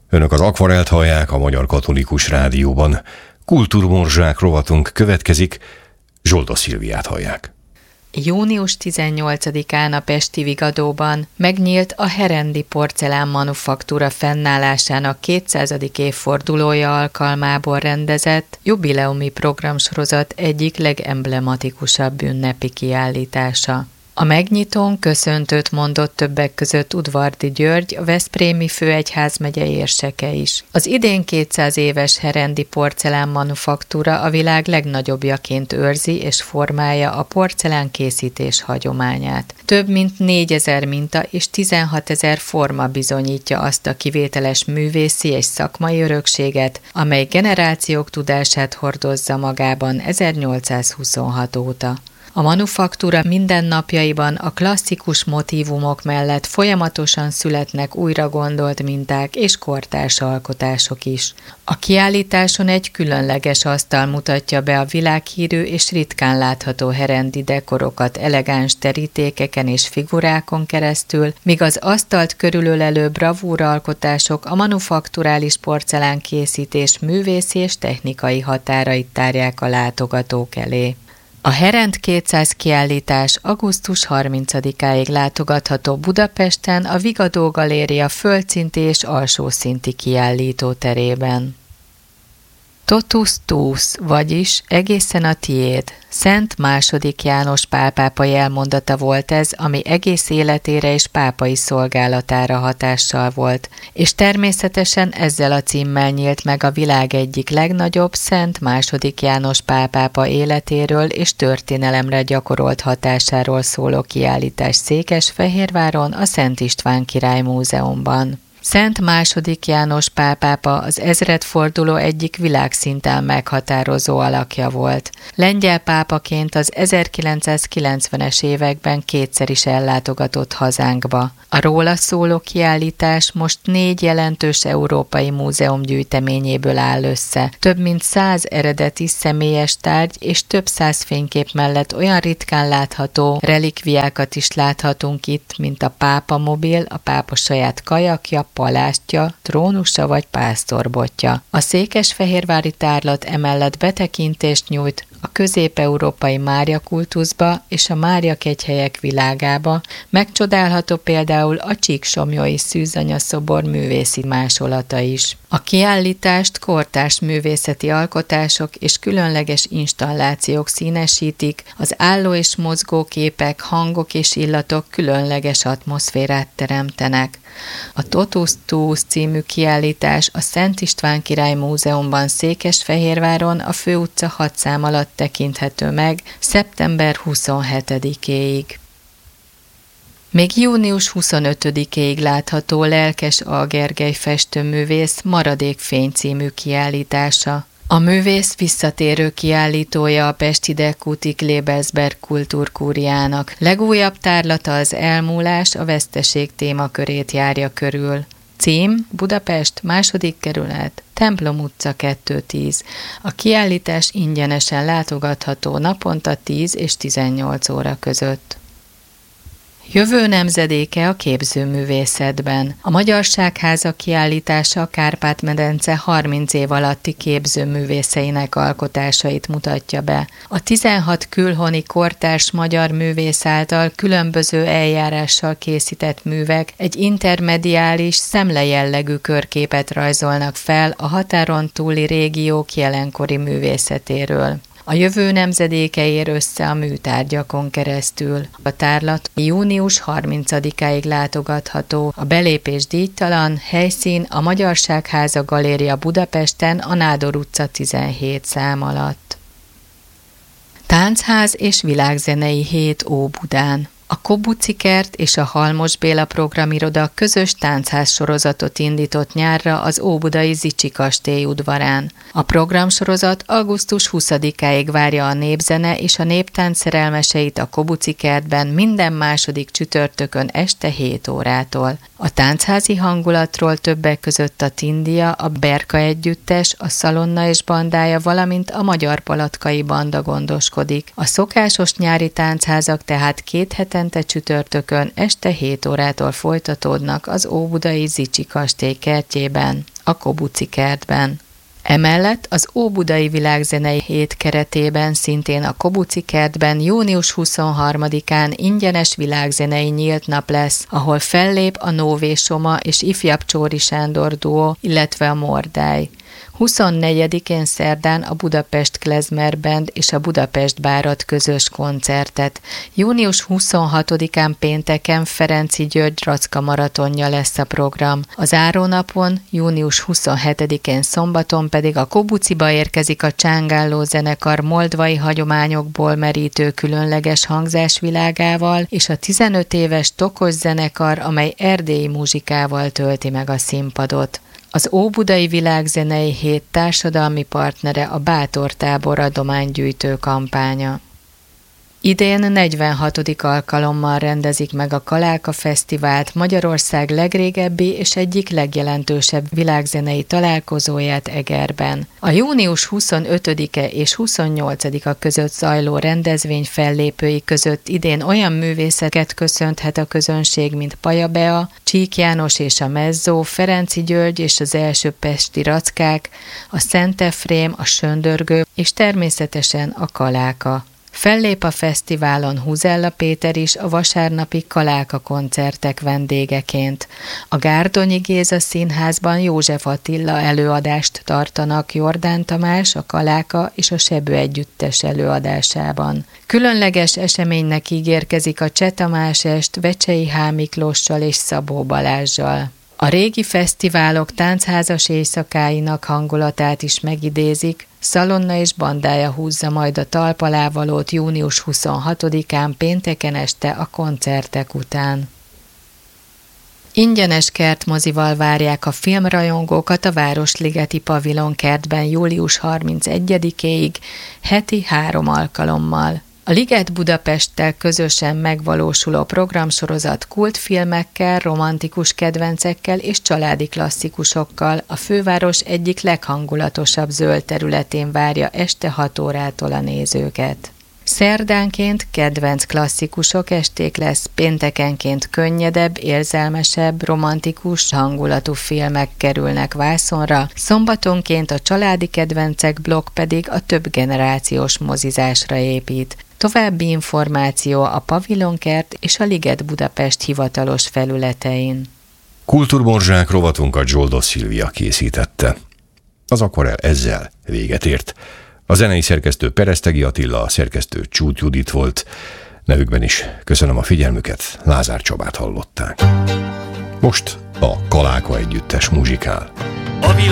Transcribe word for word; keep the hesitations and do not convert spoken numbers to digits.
Önök az Akvarelt hallják a Magyar Katolikus Rádióban. Kultúrmorzsák rovatunk következik, Zsolda Szilviát hallják. június tizennyolcadikán a pesti Vigadóban megnyílt a Herendi Porcelán Manufaktúra fennállásának kétszázadik évfordulója alkalmából rendezett jubileumi programsorozat egyik legemblematikusabb ünnepi kiállítása. A megnyitón köszöntőt mondott többek között Udvardy György, a veszprémi főegyházmegye érseke is. Az idén kétszáz éves Herendi Porcelán Manufaktúra a világ legnagyobbjaként őrzi és formálja a porcelán készítés hagyományát. Több mint négyezer minta és tizenhatezer forma bizonyítja azt a kivételes művészi és szakmai örökséget, amely generációk tudását hordozza magában ezernyolcszázhuszonhat óta. A manufaktúra mindennapjaiban a klasszikus motívumok mellett folyamatosan születnek újra gondolt minták és kortárs alkotások is. A kiállításon egy különleges asztal mutatja be a világhírű és ritkán látható herendi dekorokat elegáns terítékeken és figurákon keresztül, míg az asztalt körülölelő bravúralkotások a manufakturális porcelán készítés művészi és technikai határait tárják a látogatók elé. A Herend kétszáz kiállítás augusztus harmincadikáig látogatható Budapesten a Vigadó Galéria földszinti és alsószinti kiállítóterében. Totus tuus, vagyis egészen a tiéd. Szent második János Pál pápa jelmondata volt ez, ami egész életére és pápai szolgálatára hatással volt, és természetesen ezzel a címmel nyílt meg a világ egyik legnagyobb Szent második János Pál pápa életéről és történelemre gyakorolt hatásáról szóló kiállítás Székesfehérváron a Szent István Király Múzeumban. Szent második János Pál pápa az ezredforduló egyik világszinten meghatározó alakja volt. Lengyel pápaként az ezerkilencszázkilencvenes években kétszer is ellátogatott hazánkba. A róla szóló kiállítás most négy jelentős európai múzeum gyűjteményéből áll össze. Több mint száz eredeti személyes tárgy és több száz fénykép mellett olyan ritkán látható relikviákat is láthatunk itt, mint a pápa mobil, a pápa saját kajakja, palástja, trónusa vagy pásztorbotja. A székesfehérvári tárlat emellett betekintést nyújt a közép-európai Mária kultuszba és a Mária kegyhelyek világába, megcsodálható például a csíksomlyói szűzanya szobor művészi másolata is. A kiállítást kortárs művészeti alkotások és különleges installációk színesítik, az álló és mozgó képek, hangok és illatok különleges atmoszférát teremtenek. A Totus tuus című kiállítás a Szent István Király Múzeumban Székesfehérváron a Főutca hat szám alatt tekinthető meg szeptember huszonhetedikéig. Még június huszonötödikéig látható Lelkes A. Gergely festőművész Maradékfény című kiállítása. A művész visszatérő kiállítója a pesti Dekúti Klebelsberg kultúrkúriának. Legújabb tárlata az elmúlás, a veszteség témakörét járja körül. Cím: Budapest, második kerület, Templom utca kettő tíz. A kiállítás ingyenesen látogatható naponta tíz és tizennyolc óra között. Jövő nemzedéke a képzőművészetben. A Magyarságháza kiállítása a Kárpát-medence harminc év alatti képzőművészeinek alkotásait mutatja be. A tizenhat külhoni kortárs magyar művész által különböző eljárással készített művek egy intermediális, szemlejellegű körképet rajzolnak fel a határon túli régiók jelenkori művészetéről. A jövő nemzedéke ér össze a műtárgyakon keresztül. A tárlat június harmincadikáig látogatható, a belépés díjtalan, helyszín a Magyarságháza Galéria Budapesten a Nádor utca tizenhét szám alatt. Táncház és világzenei hét Óbudán. A Kobuci Kert és a Halmos Béla programiroda közös táncház sorozatot indított nyárra az óbudai Zichy kastély udvarán. A programsorozat augusztus huszadikáig várja a népzene és a néptánc szerelmeseit a Kobuci Kertben minden második csütörtökön este hét órától. A táncházi hangulatról többek között a Tindia, a Berka együttes, a Szalonna és bandája, valamint a Magyar Palatkai banda gondoskodik. A szokásos nyári táncházak tehát két hetente csütörtökön este hét órától folytatódnak az óbudai Zichy kastély kertjében. a Kobuci kertben. Emellett az Óbudai Világzenei Hét keretében szintén a Kobuci kertben június huszonharmadikán ingyenes világzenei nyílt nap lesz, ahol fellép a Nóvé Soma és ifjabb Csóri Sándor duó, illetve a Mordály. huszonnegyedikén szerdán a Budapest Klezmer Band és a Budapest Bárat közös koncertet. június huszonhatodikán pénteken Ferenczy György Racka maratonja lesz a program. Az zárónapon, június huszonhetedikén szombaton pedig a Kobuciba érkezik a Csángáló zenekar moldvai hagyományokból merítő különleges hangzásvilágával, és a tizenöt éves Tokos zenekar, amely erdélyi muzsikával tölti meg a színpadot. Az Óbudai Világzenei Hét társadalmi partnere a Bátor Tábor adománygyűjtő kampánya. Idén negyvenhatodik alkalommal rendezik meg a Kaláka Fesztivált, Magyarország legrégebbi és egyik legjelentősebb világzenei találkozóját Egerben. A június huszonötödike és huszonnyolcadika között zajló rendezvény fellépői között idén olyan művészeket köszönthet a közönség, mint Paja Bea, Csík János és a Mezzó, Ferenczy György és az első pesti rackák, a Szent Efrém, a Söndörgő és természetesen a Kaláka. Fellép a fesztiválon Huzella Péter is a vasárnapi Kaláka koncertek vendégeként. A Gárdonyi Géza Színházban József Attila előadást tartanak Jordán Tamás, a Kaláka és a Sebő Együttes előadásában. Különleges eseménynek ígérkezik a Cseh Tamás est Vecsei H. Miklóssal és Szabó Balázssal. A régi fesztiválok táncházas éjszakáinak hangulatát is megidézik, Szalonna és bandája húzza majd a talpalávalót június huszonhatodikán pénteken este a koncertek után. Ingyenes kertmozival várják a filmrajongókat a Városligeti Pavilon kertben július harmincegyedikéig, heti három alkalommal. A Liget Budapesttel közösen megvalósuló programsorozat kultfilmekkel, romantikus kedvencekkel és családi klasszikusokkal a főváros egyik leghangulatosabb zöld területén várja este hat órától a nézőket. Szerdánként kedvenc klasszikusok esték lesz, péntekenként könnyedebb, érzelmesebb, romantikus hangulatú filmek kerülnek vászonra, szombatonként a családi kedvencek blokk pedig a több generációs mozizásra épít. További információ a Pavilonkert és a Liget Budapest hivatalos felületein. Kultúrmorzsák rovatunkat Zsoldos Szilvia készítette. Az Akvarell ezzel véget ért. A zenei szerkesztő Peresztegi Attila, a szerkesztő Csút Judit volt. Nevükben is köszönöm a figyelmüket, Lázár Csabát hallották. Most a Kaláka együttes muzsikál.